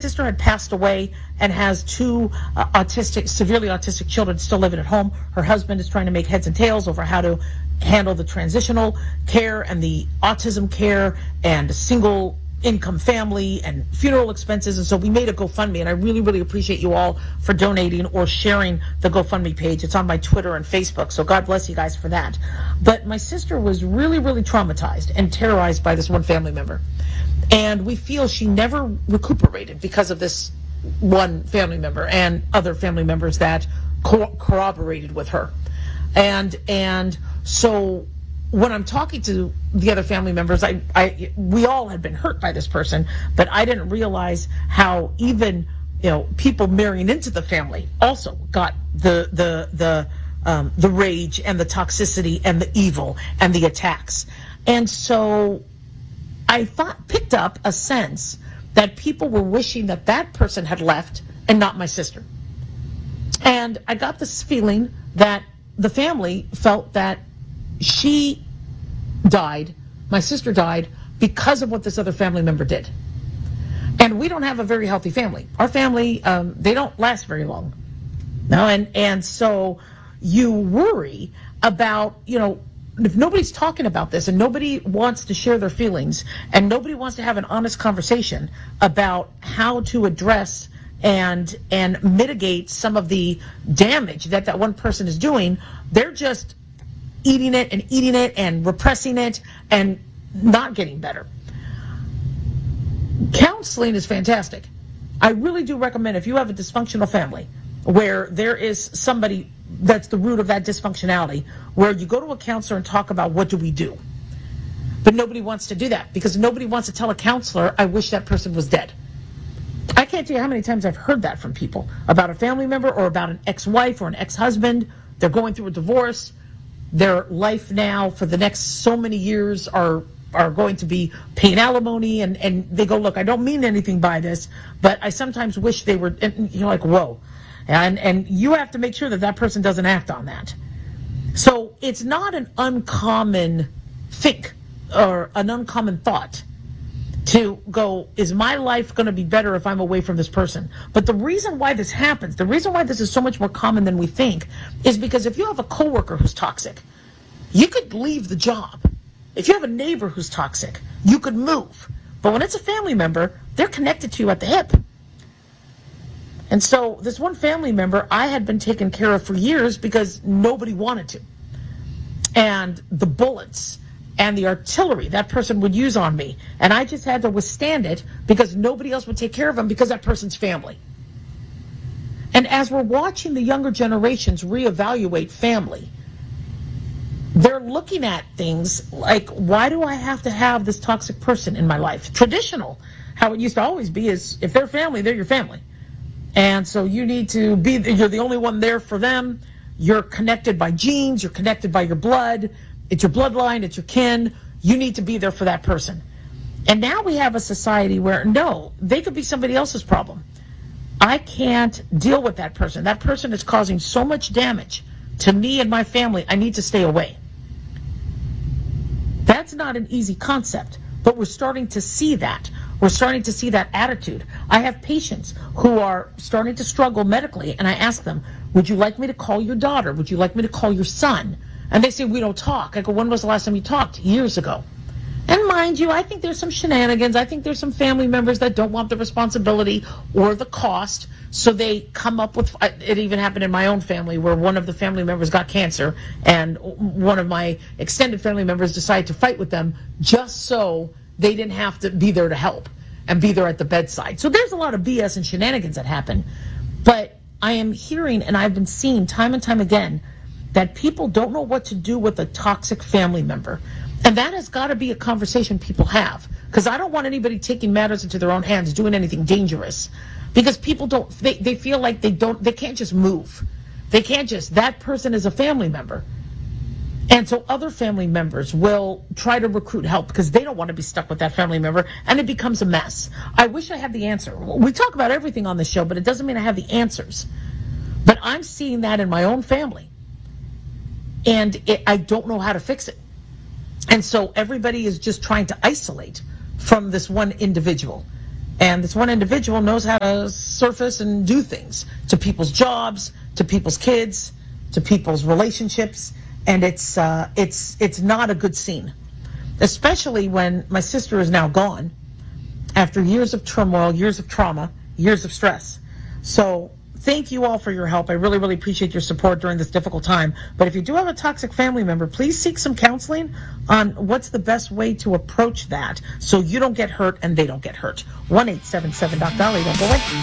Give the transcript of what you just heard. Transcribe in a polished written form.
sister had passed away and has two severely autistic children still living at home. Her husband is trying to make heads and tails over how to handle the transitional care and the autism care and single income family and funeral expenses. And so we made a GoFundMe, and I really, really appreciate you all for donating or sharing the GoFundMe page. It's on my Twitter and Facebook, so God bless you guys for that. But my sister was really, really traumatized and terrorized by this one family member. And we feel she never recuperated because of this one family member and other family members that corroborated with her. And so when I'm talking to the other family members, we all had been hurt by this person, but I didn't realize how even, people marrying into the family also got the rage and the toxicity and the evil and the attacks. And so I picked up a sense that people were wishing that person had left and not my sister. And I got this feeling that the family felt that she died, my sister died, because of what this other family member did. And we don't have a very healthy family. Our family, they don't last very long. No, and so you worry about, if nobody's talking about this and nobody wants to share their feelings and nobody wants to have an honest conversation about how to address and mitigate some of the damage that one person is doing, they're just eating it and repressing it and not getting better. Counseling is fantastic. I really do recommend, if you have a dysfunctional family where there is somebody that's the root of that dysfunctionality, where you go to a counselor and talk about what do we do. But nobody wants to do that because nobody wants to tell a counselor, I wish that person was dead. I can't tell you how many times I've heard that from people about a family member or about an ex-wife or an ex-husband. They're going through a divorce. Their life now for the next so many years are going to be paying alimony, and they go, look, I don't mean anything by this, but I sometimes wish they were, and you're like, whoa. And you have to make sure that person doesn't act on that. So it's not an uncommon think or an uncommon thought to go, is my life going to be better if I'm away from this person? But the reason why this happens, the reason why this is so much more common than we think, is because if you have a coworker who's toxic, you could leave the job. If you have a neighbor who's toxic, you could move. But when it's a family member, they're connected to you at the hip. And so this one family member, I had been taken care of for years because nobody wanted to. And the bullets and the artillery that person would use on me, and I just had to withstand it because nobody else would take care of him because that person's family. And as we're watching the younger generations reevaluate family, they're looking at things like, why do I have to have this toxic person in my life? Traditional, how it used to always be, is if they're family, they're your family. And so you need to be, you're the only one there for them. You're connected by genes, you're connected by your blood. It's your bloodline, it's your kin. You need to be there for that person. And now we have a society where, no, they could be somebody else's problem. I can't deal with that person. That person is causing so much damage to me and my family. I need to stay away. That's not an easy concept, but we're starting to see that. We're starting to see that attitude. I have patients who are starting to struggle medically, and I ask them, would you like me to call your daughter? Would you like me to call your son? And they say, we don't talk. I go, when was the last time you talked? Years ago. And mind you, I think there's some shenanigans. I think there's some family members that don't want the responsibility or the cost. So they come up with, it even happened in my own family where one of the family members got cancer and one of my extended family members decided to fight with them just so they didn't have to be there to help and be there at the bedside. So there's a lot of BS and shenanigans that happen. But I am hearing, and I've been seeing time and time again, that people don't know what to do with a toxic family member. And that has got to be a conversation people have. Because I don't want anybody taking matters into their own hands, doing anything dangerous. Because people don't, they feel like they can't just move. They can't just, that person is a family member. And so other family members will try to recruit help because they don't want to be stuck with that family member, and it becomes a mess. I wish I had the answer. We talk about everything on the show, but it doesn't mean I have the answers. But I'm seeing that in my own family. And I don't know how to fix it. And so everybody is just trying to isolate from this one individual. And this one individual knows how to surface and do things to people's jobs, to people's kids, to people's relationships, and it's not a good scene, especially when my sister is now gone after years of turmoil, years of trauma, years of stress. So thank you all for your help. I really, really appreciate your support during this difficult time. But if you do have a toxic family member, please seek some counseling on what's the best way to approach that so you don't get hurt and they don't get hurt. 1-877-DOC-VALLEY. Don't go away.